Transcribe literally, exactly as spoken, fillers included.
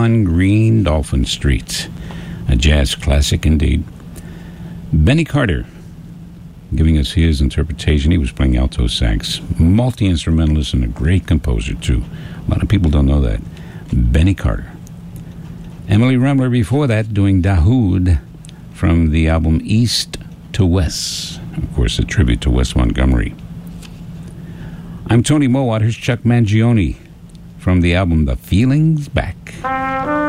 On Green Dolphin Street. A jazz classic indeed. Benny Carter giving us his interpretation. He was playing alto sax. Multi-instrumentalist and a great composer, too. A lot of people don't know that. Benny Carter. Emily Remler before that doing Dahoud from the album East to West. Of course, a tribute to Wes Montgomery. I'm Tony Mowat. Here's Chuck Mangione from the album The Feeling's Back.